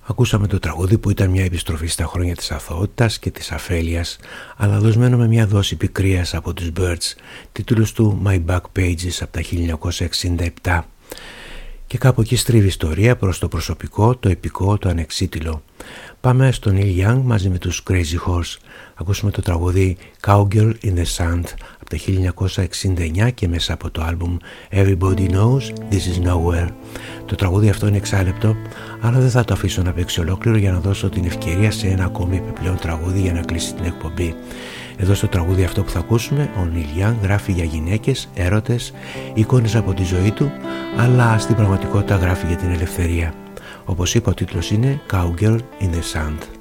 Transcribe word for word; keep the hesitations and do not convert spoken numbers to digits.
Ακούσαμε το τραγούδι που ήταν μια επιστροφή στα χρόνια της αθωότητας και της αφέλειας, αλλά δοσμένο με μια δόση πικρίας από τους Birds, τίτλος του My Back Pages από τα χίλια εννιακόσια εξήντα επτά. Και κάπου εκεί στρίβει η ιστορία προς το προσωπικό, το επικό, το ανεξίτηλο. Πάμε στον Neil Young μαζί με τους Crazy Horse. Ακούσουμε το τραγούδι Cowgirl in the Sand από τα χίλια εννιακόσια εξήντα εννιά και μέσα από το άλμπουμ Everybody Knows This Is Nowhere. Το τραγούδι αυτό είναι εξάλεπτο, αλλά δεν θα το αφήσω να παίξει ολόκληρο για να δώσω την ευκαιρία σε ένα ακόμη επιπλέον τραγούδι για να κλείσει την εκπομπή. Εδώ στο τραγούδι αυτό που θα ακούσουμε, ο Neil Young γράφει για γυναίκες, έρωτες, εικόνες από τη ζωή του, αλλά στην πραγματικότητα γράφει για την ελευθερία. Όπως είπα, ο τίτλος είναι Cowgirl in the Sand.